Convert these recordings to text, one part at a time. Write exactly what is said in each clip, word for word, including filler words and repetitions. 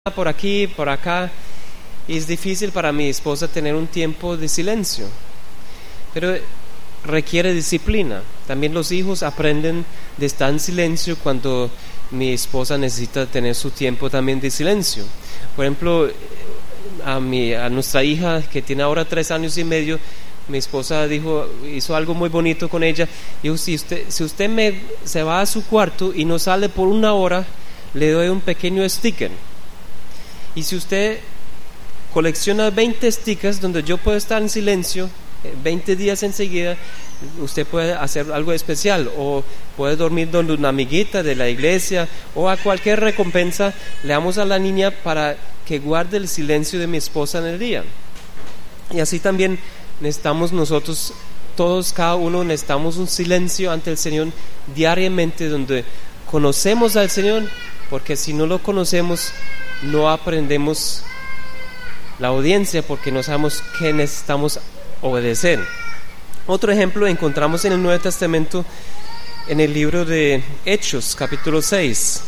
por aquí, por acá, y es difícil para mi esposa tener un tiempo de silencio, pero requiere disciplina. También los hijos aprenden de estar en silencio cuando mi esposa necesita tener su tiempo también de silencio. Por ejemplo, a, mi, a nuestra hija que tiene ahora tres años y medio, mi esposa dijo, hizo algo muy bonito con ella. Dijo, si usted, si usted me, se va a su cuarto y no sale por una hora, le doy un pequeño sticker. Y si usted colecciona veinte stickers donde yo puedo estar en silencio veinte días enseguida, usted puede hacer algo especial, o puede dormir donde una amiguita de la iglesia, o a cualquier recompensa le damos a la niña para que guarde el silencio de mi esposa en el día. Y así también necesitamos nosotros, todos, cada uno necesitamos un silencio ante el Señor diariamente, donde conocemos al Señor, porque si no lo conocemos no aprendemos la audiencia, porque no sabemos qué necesitamos obedecer. Otro ejemplo encontramos en el Nuevo Testamento, en el libro de Hechos, capítulo seis.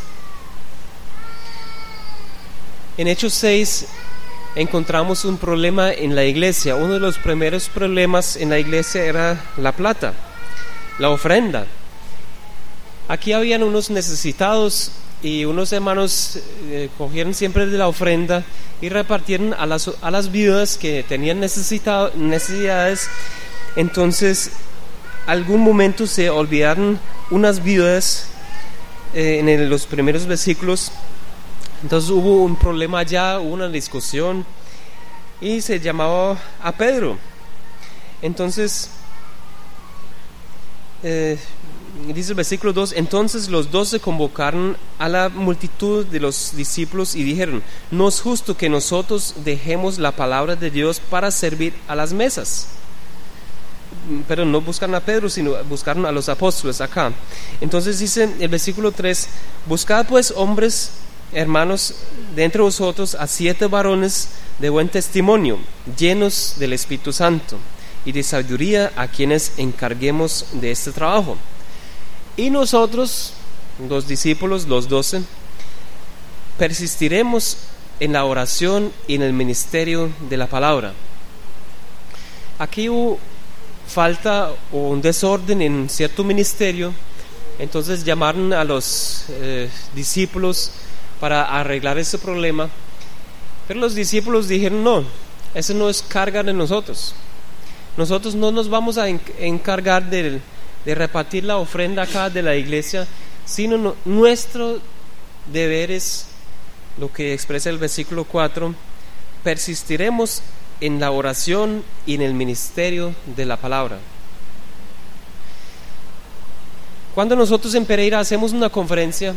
En Hechos seis encontramos un problema en la iglesia. Uno de los primeros problemas en la iglesia era la plata, la ofrenda. Aquí habían unos necesitados y unos hermanos eh, cogieron siempre de la ofrenda y repartieron a las, a las viudas que tenían necesidades. Entonces, algún momento se olvidaron unas viudas eh, en el, los primeros versículos. Entonces hubo un problema allá, hubo una discusión y se llamaba a Pedro. Entonces, eh, dice el versículo dos, entonces los doce convocaron a la multitud de los discípulos y dijeron, no es justo que nosotros dejemos la palabra de Dios para servir a las mesas. Pero no buscaron a Pedro, sino buscaron a los apóstoles acá. Entonces dice el versículo tres, buscad pues hombres, hermanos, de entre vosotros a siete varones de buen testimonio, llenos del Espíritu Santo y de sabiduría, a quienes encarguemos de este trabajo. Y nosotros, los discípulos, los doce, persistiremos en la oración y en el ministerio de la palabra. Aquí hubo falta o un desorden en cierto ministerio, entonces llamaron a los eh, discípulos para arreglar ese problema, pero los discípulos dijeron, no, eso no es carga de nosotros. Nosotros no nos vamos a encargar del de repartir la ofrenda acá de la iglesia, sino no, nuestro deber es lo que expresa el versículo cuatro, persistiremos en la oración y en el ministerio de la palabra. Cuando nosotros en Pereira hacemos una conferencia,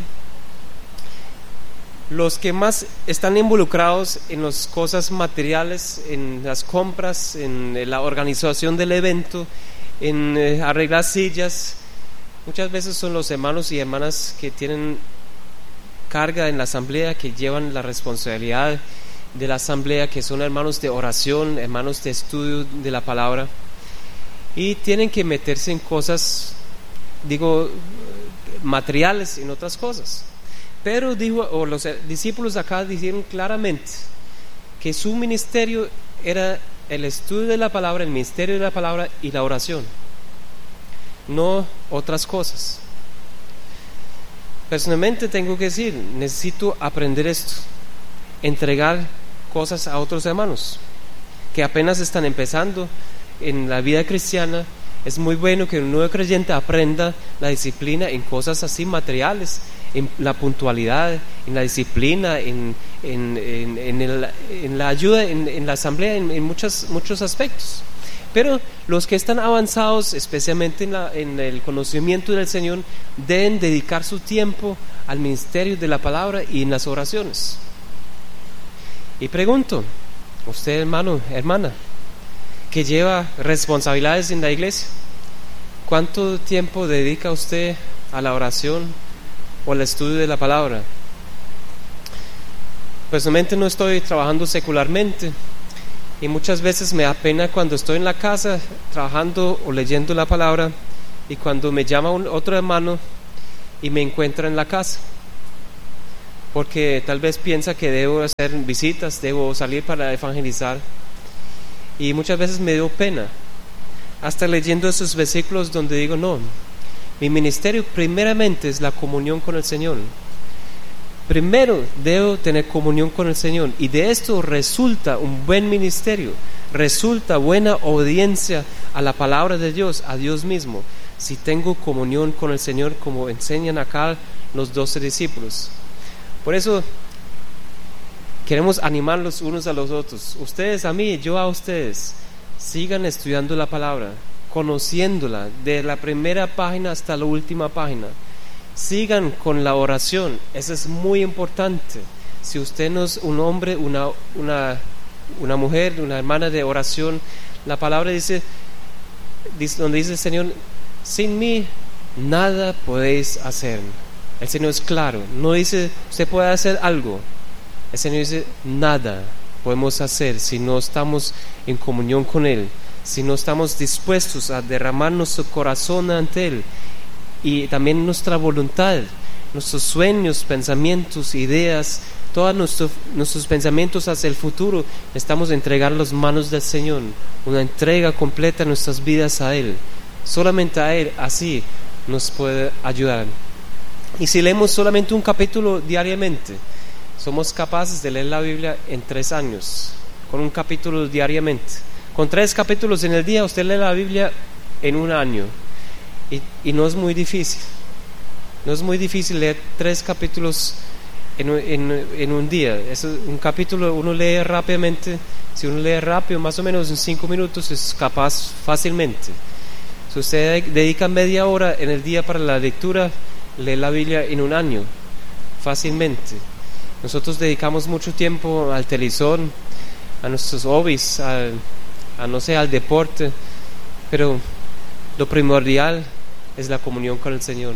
los que más están involucrados en las cosas materiales, en las compras, en la organización del evento, en eh, arreglar sillas, muchas veces son los hermanos y hermanas que tienen carga en la asamblea, que llevan la responsabilidad de la asamblea, que son hermanos de oración, hermanos de estudio de la palabra, y tienen que meterse en cosas, digo, materiales, en otras cosas. Pero dijo, o los discípulos acá dijeron claramente que su ministerio era el estudio de la palabra, el ministerio de la palabra y la oración, no otras cosas. Personalmente tengo que decir, necesito aprender esto, entregar cosas a otros hermanos que apenas están empezando en la vida cristiana. Es muy bueno que un nuevo creyente aprenda la disciplina en cosas así materiales, en la puntualidad, en la disciplina, en, en, en, en, el, en la ayuda, en, en la asamblea, en, en muchos, muchos aspectos. Pero los que están avanzados, especialmente en, la, en el conocimiento del Señor, deben dedicar su tiempo al ministerio de la palabra y en las oraciones. Y pregunto, usted hermano, hermana, que lleva responsabilidades en la iglesia, ¿cuánto tiempo dedica usted a la oración o al estudio de la palabra? Personalmente no estoy trabajando secularmente y muchas veces me da pena cuando estoy en la casa trabajando o leyendo la palabra y cuando me llama un otro hermano y me encuentra en la casa, porque tal vez piensa que debo hacer visitas, debo salir para evangelizar, y muchas veces me dio pena, hasta leyendo esos versículos donde digo, no, mi ministerio primeramente es la comunión con el Señor. Primero debo tener comunión con el Señor, y de esto resulta un buen ministerio, resulta buena obediencia a la palabra de Dios, a Dios mismo, si tengo comunión con el Señor, como enseñan acá los doce discípulos. Por eso queremos animarlos unos a los otros, ustedes a mí, yo a ustedes. Sigan estudiando la palabra, conociéndola de la primera página hasta la última página. Sigan con la oración, eso es muy importante. Si usted no es un hombre, una, una, una mujer, una hermana de oración, la palabra dice, dice, donde dice el Señor, sin mí nada podéis hacer. El Señor es claro, no dice usted puede hacer algo, el Señor dice nada podemos hacer si no estamos en comunión con Él, si no estamos dispuestos a derramar nuestro corazón ante Él, y también nuestra voluntad, nuestros sueños, pensamientos, ideas, todos nuestros, nuestros pensamientos hacia el futuro, estamos a entregar las manos del Señor, una entrega completa de nuestras vidas a Él. Solamente a Él así nos puede ayudar. Y si leemos solamente un capítulo diariamente, somos capaces de leer la Biblia en tres años, con un capítulo diariamente. Con tres capítulos en el día usted lee la Biblia en un año. Y, y no es muy difícil, no es muy difícil leer tres capítulos en, en, en un día. Es un capítulo uno lee rápidamente, si uno lee rápido, más o menos en cinco minutos, es capaz fácilmente. Si usted dedica media hora en el día para la lectura, lee la Biblia en un año, fácilmente. Nosotros dedicamos mucho tiempo al televisor, a nuestros hobbies, a, a no sé, al deporte, pero lo primordial es la comunión con el Señor.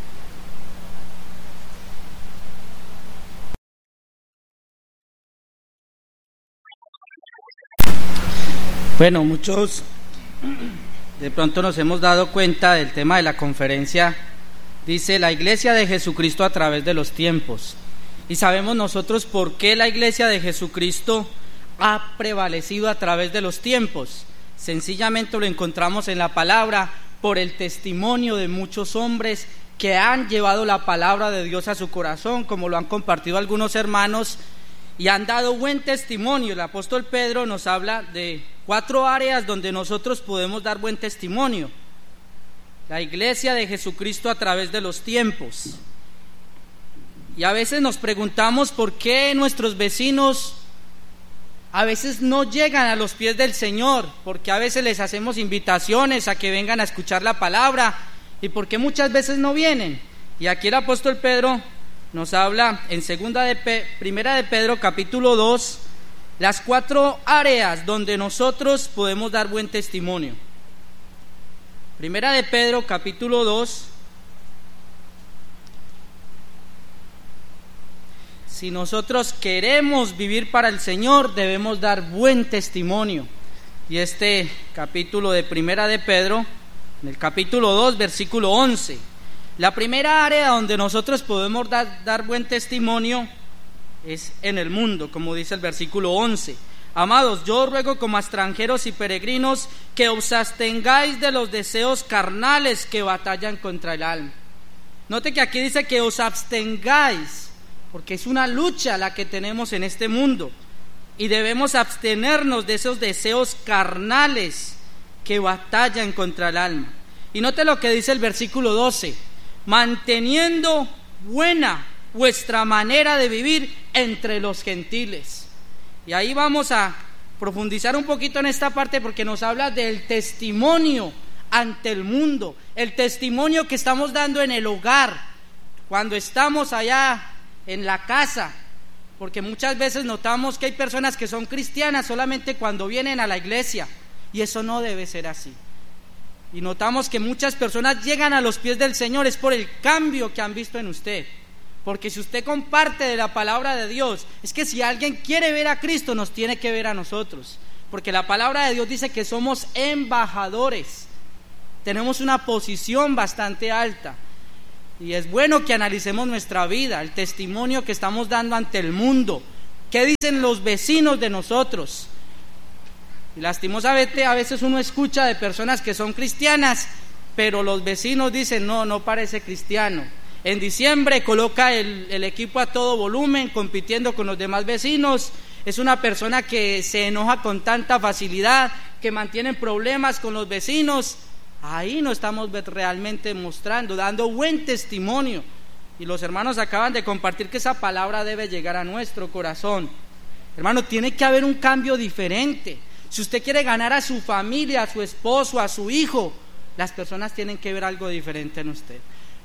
Bueno, muchos de pronto nos hemos dado cuenta del tema de la conferencia. Dice la Iglesia de Jesucristo a través de los tiempos. Y sabemos nosotros por qué la Iglesia de Jesucristo ha prevalecido a través de los tiempos. Sencillamente lo encontramos en la palabra, por el testimonio de muchos hombres que han llevado la palabra de Dios a su corazón, como lo han compartido algunos hermanos, y han dado buen testimonio. El apóstol Pedro nos habla de cuatro áreas donde nosotros podemos dar buen testimonio. La Iglesia de Jesucristo a través de los tiempos. Y a veces nos preguntamos por qué nuestros vecinos a veces no llegan a los pies del Señor, porque a veces les hacemos invitaciones a que vengan a escuchar la palabra, y porque muchas veces no vienen. Y aquí el apóstol Pedro nos habla en segunda de Pe- primera de Pedro capítulo dos, las cuatro áreas donde nosotros podemos dar buen testimonio. Primera de Pedro capítulo dos. Si nosotros queremos vivir para el Señor, debemos dar buen testimonio. Y este capítulo de Primera de Pedro, en el capítulo dos, versículo once. La primera área donde nosotros podemos dar, dar buen testimonio es en el mundo, como dice el versículo once. Amados, yo os ruego como a extranjeros y peregrinos que os abstengáis de los deseos carnales que batallan contra el alma. Note que aquí dice que os abstengáis, porque es una lucha la que tenemos en este mundo, y debemos abstenernos de esos deseos carnales que batallan contra el alma. Y note lo que dice el versículo doce: manteniendo buena vuestra manera de vivir entre los gentiles. Y ahí vamos a profundizar un poquito en esta parte, porque nos habla del testimonio ante el mundo, el testimonio que estamos dando en el hogar, cuando estamos allá en la casa, porque muchas veces notamos que hay personas que son cristianas solamente cuando vienen a la iglesia, y eso no debe ser así. Y notamos que muchas personas llegan a los pies del Señor es por el cambio que han visto en usted, porque si usted comparte de la palabra de Dios, es que si alguien quiere ver a Cristo, nos tiene que ver a nosotros, porque la palabra de Dios dice que somos embajadores, tenemos una posición bastante alta. Y es bueno que analicemos nuestra vida, el testimonio que estamos dando ante el mundo. ¿Qué dicen los vecinos de nosotros? Y lastimosamente a veces uno escucha de personas que son cristianas, pero los vecinos dicen, no, no parece cristiano. En diciembre coloca el, el equipo a todo volumen, compitiendo con los demás vecinos. Es una persona que se enoja con tanta facilidad, que mantiene problemas con los vecinos. Ahí no estamos realmente mostrando, dando buen testimonio. Y los hermanos acaban de compartir que esa palabra debe llegar a nuestro corazón. Hermano, tiene que haber un cambio diferente. Si usted quiere ganar a su familia, a su esposo, a su hijo, las personas tienen que ver algo diferente en usted.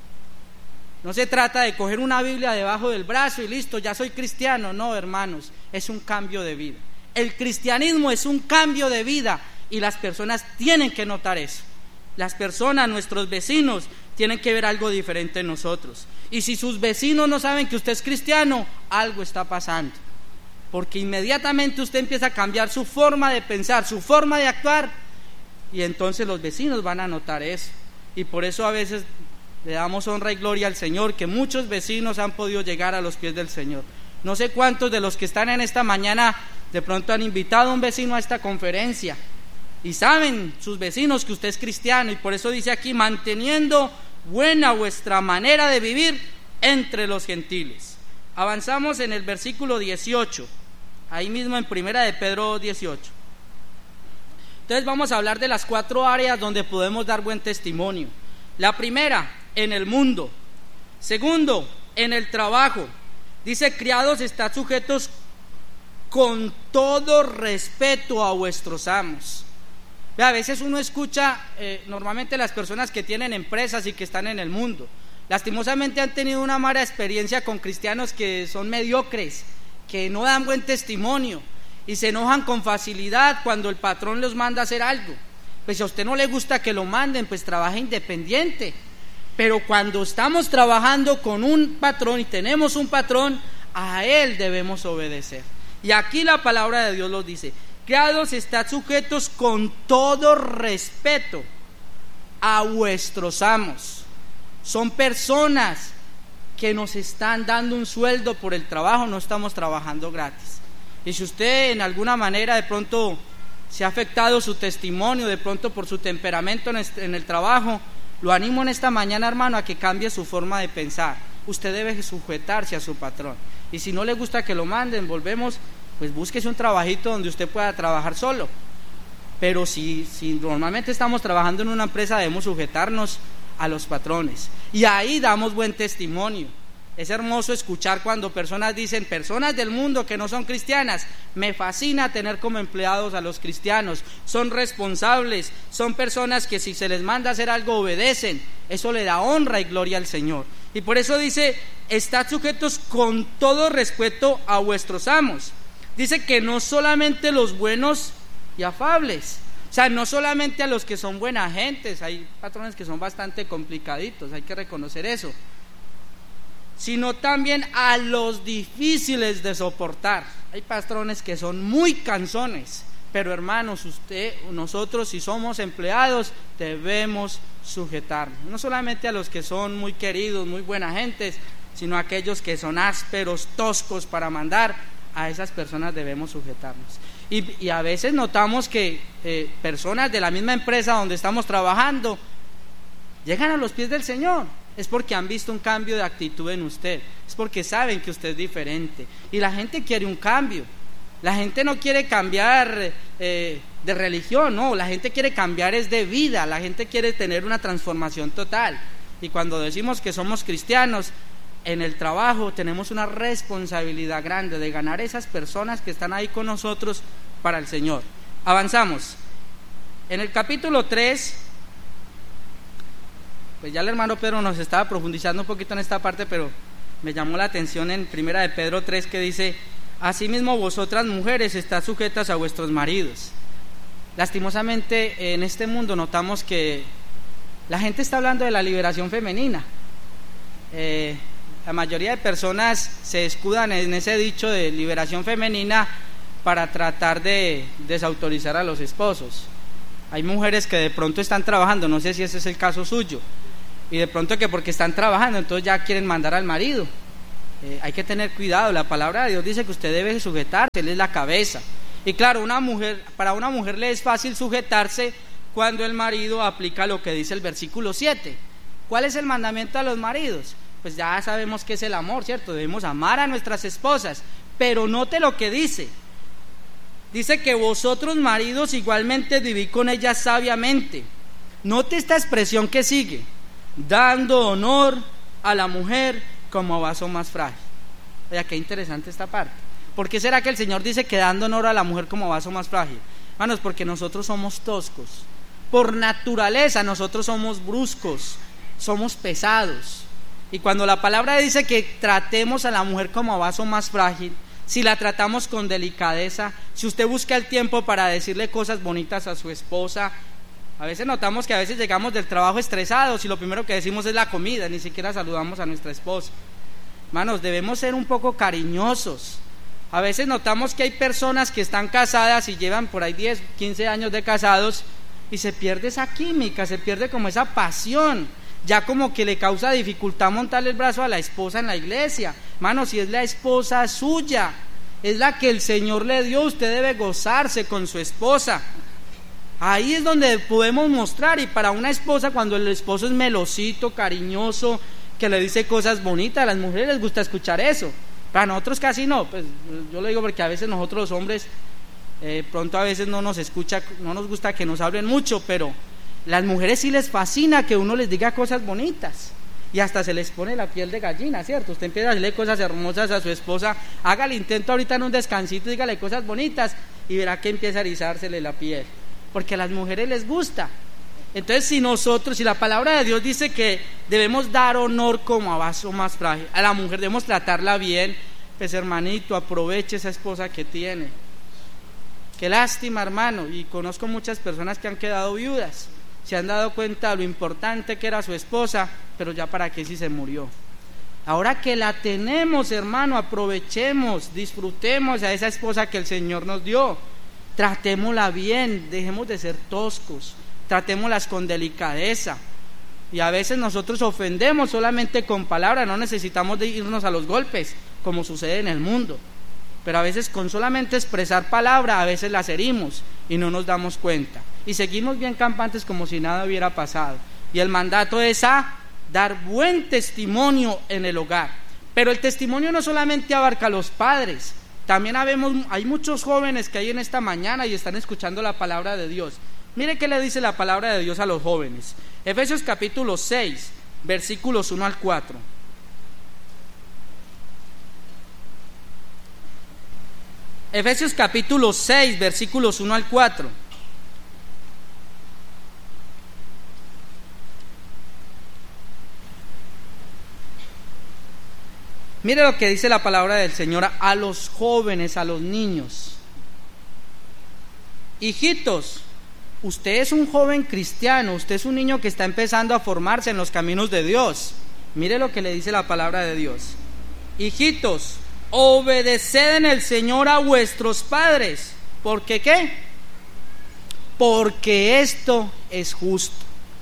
No se trata de coger una Biblia debajo del brazo y listo, ya soy cristiano. No, hermanos, es un cambio de vida. El cristianismo es un cambio de vida y las personas tienen que notar eso. Las personas, nuestros vecinos, tienen que ver algo diferente en nosotros. Y si sus vecinos no saben que usted es cristiano, algo está pasando. Porque inmediatamente usted empieza a cambiar su forma de pensar, su forma de actuar, y entonces los vecinos van a notar eso. Y por eso a veces le damos honra y gloria al Señor, que muchos vecinos han podido llegar a los pies del Señor. No sé cuántos de los que están en esta mañana de pronto han invitado a un vecino a esta conferencia. Y saben sus vecinos que usted es cristiano, y por eso dice aquí, manteniendo buena vuestra manera de vivir entre los gentiles. Avanzamos en el versículo dieciocho, ahí mismo en primera de Pedro dieciocho. Entonces vamos a hablar de las cuatro áreas donde podemos dar buen testimonio. La primera, en el mundo. Segundo, en el trabajo. Dice, criados, estad sujetos con todo respeto a vuestros amos. A veces uno escucha, eh, normalmente las personas que tienen empresas y que están en el mundo, lastimosamente han tenido una mala experiencia con cristianos que son mediocres, que no dan buen testimonio y se enojan con facilidad cuando el patrón los manda a hacer algo. Pues si a usted no le gusta que lo manden, pues trabaje independiente. Pero cuando estamos trabajando con un patrón y tenemos un patrón, a él debemos obedecer. Y aquí la palabra de Dios lo dice: criados, estad sujetos con todo respeto a vuestros amos. Son personas que nos están dando un sueldo por el trabajo, no estamos trabajando gratis. Y si usted en alguna manera de pronto se ha afectado su testimonio, de pronto por su temperamento en, este, en el trabajo, lo animo en esta mañana, hermano, a que cambie su forma de pensar. Usted debe sujetarse a su patrón. Y si no le gusta que lo manden, volvemos, pues búsquese un trabajito donde usted pueda trabajar solo. Pero si, si normalmente estamos trabajando en una empresa, debemos sujetarnos a los patrones. Y ahí damos buen testimonio. Es hermoso escuchar cuando personas dicen, personas del mundo que no son cristianas, me fascina tener como empleados a los cristianos, son responsables, son personas que si se les manda a hacer algo obedecen. Eso le da honra y gloria al Señor. Y por eso dice, estad sujetos con todo respeto a vuestros amos. Dice que no solamente los buenos y afables, o sea, no solamente a los que son buenas gentes, hay patrones que son bastante complicaditos, hay que reconocer eso, sino también a los difíciles de soportar. Hay patrones que son muy cansones, pero hermanos, usted, nosotros si somos empleados debemos sujetarnos, no solamente a los que son muy queridos, muy buenas gentes, sino a aquellos que son ásperos, toscos para mandar. A esas personas debemos sujetarnos. Y, y a veces notamos que eh, personas de la misma empresa donde estamos trabajando llegan a los pies del Señor. Es porque han visto un cambio de actitud en usted, es porque saben que usted es diferente. Y la gente quiere un cambio. La gente no quiere cambiar eh, de religión, no, la gente quiere cambiar es de vida, la gente quiere tener una transformación total. Y cuando decimos que somos cristianos, en el trabajo tenemos una responsabilidad grande de ganar esas personas que están ahí con nosotros para el Señor. Avanzamos. En el capítulo tres, pues ya el hermano Pedro nos estaba profundizando un poquito en esta parte, pero me llamó la atención en primera de Pedro tres que dice: asimismo vosotras mujeres estad sujetas a vuestros maridos. Lastimosamente en este mundo notamos que la gente está hablando de la liberación femenina. Eh, la mayoría de personas se escudan en ese dicho de liberación femenina para tratar de desautorizar a los esposos. Hay mujeres que de pronto están trabajando, no sé si ese es el caso suyo, y de pronto que porque están trabajando, entonces ya quieren mandar al marido. Eh, hay que tener cuidado, la palabra de Dios dice que usted debe sujetarse, él es la cabeza. Y claro, una mujer, para una mujer le es fácil sujetarse cuando el marido aplica lo que dice el versículo siete. ¿Cuál es el mandamiento a los maridos? Pues ya sabemos que es el amor, ¿cierto? Debemos amar a nuestras esposas, pero note lo que dice. Dice que vosotros maridos igualmente vivid con ellas sabiamente. Note esta expresión que sigue: dando honor a la mujer como a vaso más frágil. Oiga, qué interesante esta parte. ¿Por qué será que el Señor dice que dando honor a la mujer como a vaso más frágil? Hermanos, porque nosotros somos toscos. Por naturaleza nosotros somos bruscos, somos pesados. Y cuando la palabra dice que tratemos a la mujer como a vaso más frágil, si la tratamos con delicadeza, si usted busca el tiempo para decirle cosas bonitas a su esposa, a veces notamos que a veces llegamos del trabajo estresados y lo primero que decimos es la comida, ni siquiera saludamos a nuestra esposa. Hermanos, debemos ser un poco cariñosos. A veces notamos que hay personas que están casadas y llevan por ahí diez, quince años de casados y se pierde esa química, se pierde como esa pasión. Ya como que le causa dificultad montarle el brazo a la esposa en la iglesia. Hermano, si es la esposa suya, es la que el Señor le dio, usted debe gozarse con su esposa. Ahí es donde podemos mostrar. Y para una esposa, cuando el esposo es melosito, cariñoso, que le dice cosas bonitas, a las mujeres les gusta escuchar eso. Para nosotros casi no, pues yo lo digo porque a veces nosotros los hombres eh, pronto a veces no nos escucha, no nos gusta que nos hablen mucho, pero las mujeres sí les fascina que uno les diga cosas bonitas y hasta se les pone la piel de gallina, ¿cierto? Usted empieza a decirle cosas hermosas a su esposa, haga el intento ahorita en un descansito, dígale cosas bonitas y verá que empieza a erizársele la piel, porque a las mujeres les gusta. Entonces, si nosotros, si la palabra de Dios dice que debemos dar honor como a vaso más frágil, a la mujer debemos tratarla bien, pues hermanito, aproveche esa esposa que tiene. Qué lástima, hermano, y conozco muchas personas que han quedado viudas, se han dado cuenta de lo importante que era su esposa, pero ya para qué si se murió. Ahora que la tenemos, hermano, aprovechemos, disfrutemos a esa esposa que el Señor nos dio, tratémosla bien, dejemos de ser toscos, tratémoslas con delicadeza. Y a veces nosotros ofendemos solamente con palabras, no necesitamos de irnos a los golpes, como sucede en el mundo. Pero a veces con solamente expresar palabra, a veces las herimos y no nos damos cuenta. Y seguimos bien campantes como si nada hubiera pasado. Y el mandato es a dar buen testimonio en el hogar. Pero el testimonio no solamente abarca a los padres, también habemos, hay muchos jóvenes que hay en esta mañana y están escuchando la palabra de Dios. Mire qué le dice la palabra de Dios a los jóvenes. Efesios capítulo seis, versículos uno al cuatro. Efesios capítulo seis, versículos uno al cuatro. Mire lo que dice la palabra del Señor a los jóvenes, a los niños. Hijitos, usted es un joven cristiano, usted es un niño que está empezando a formarse en los caminos de Dios. Mire lo que le dice la palabra de Dios. Hijitos, obedeced en el Señor a vuestros padres. ¿Por qué qué? Porque esto es justo.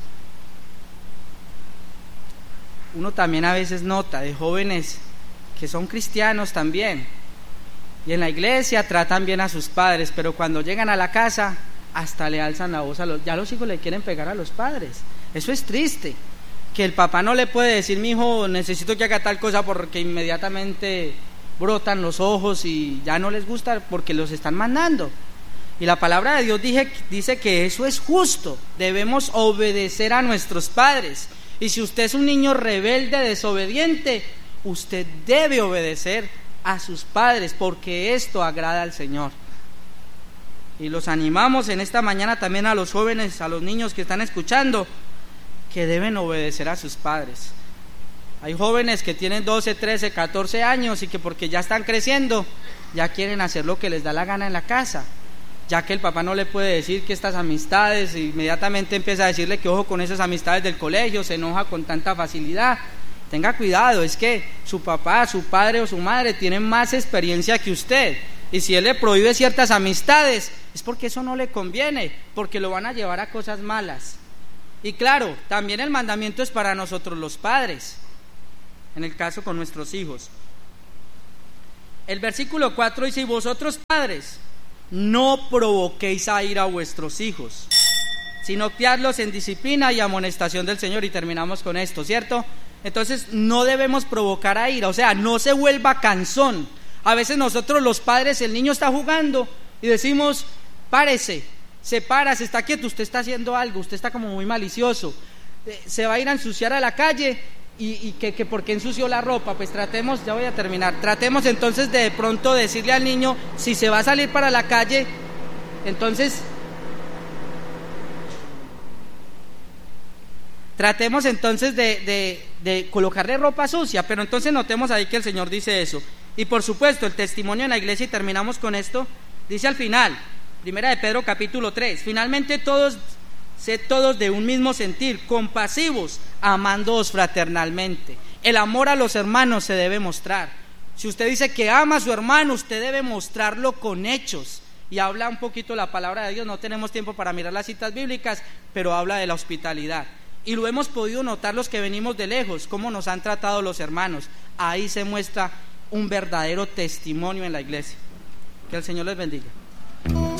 Uno también a veces nota de jóvenes que son cristianos también, y en la iglesia tratan bien a sus padres, pero cuando llegan a la casa hasta le alzan la voz a los, ya los hijos le quieren pegar a los padres. Eso es triste, que el papá no le puede decir, mi hijo, necesito que haga tal cosa, porque inmediatamente brotan los ojos y ya no les gusta porque los están mandando. Y la palabra de Dios dice, dice que eso es justo, debemos obedecer a nuestros padres. Y si usted es un niño rebelde, desobediente, usted debe obedecer a sus padres, porque esto agrada al Señor. Y los animamos en esta mañana también a los jóvenes, a los niños que están escuchando, que deben obedecer a sus padres. Hay jóvenes que tienen doce, trece, catorce años y que porque ya están creciendo, ya quieren hacer lo que les da la gana en la casa, ya que el papá no le puede decir que estas amistades, inmediatamente empieza a decirle que ojo con esas amistades del colegio, se enoja con tanta facilidad. Tenga cuidado, es que su papá, su padre o su madre tienen más experiencia que usted, y si él le prohíbe ciertas amistades es porque eso no le conviene, porque lo van a llevar a cosas malas. Y claro, también el mandamiento es para nosotros los padres, en el caso con nuestros hijos. El versículo cuatro dice: y vosotros padres, no provoquéis a ira a vuestros hijos, sino criadlos en disciplina y amonestación del Señor. Y terminamos con esto, ¿cierto? Entonces no debemos provocar a ira, o sea, no se vuelva cansón. A veces nosotros los padres, el niño está jugando y decimos: párese, se para, se está quieto, usted está haciendo algo, usted está como muy malicioso, eh, se va a ir a ensuciar a la calle y, y que, que por qué ensució la ropa. Pues tratemos, ya voy a terminar, tratemos entonces de, de pronto decirle al niño, si se va a salir para la calle, entonces tratemos entonces de, de, de colocarle ropa sucia, pero entonces notemos ahí que el Señor dice eso. Y por supuesto el testimonio en la iglesia, y terminamos con esto, dice al final, primera de Pedro capítulo tres: finalmente todos, sed todos de un mismo sentir, compasivos, amándoos fraternalmente. El amor a los hermanos se debe mostrar. Si usted dice que ama a su hermano, usted debe mostrarlo con hechos. Y habla un poquito la palabra de Dios, no tenemos tiempo para mirar las citas bíblicas, pero habla de la hospitalidad. Y lo hemos podido notar los que venimos de lejos, cómo nos han tratado los hermanos. Ahí se muestra un verdadero testimonio en la iglesia. Que el Señor les bendiga.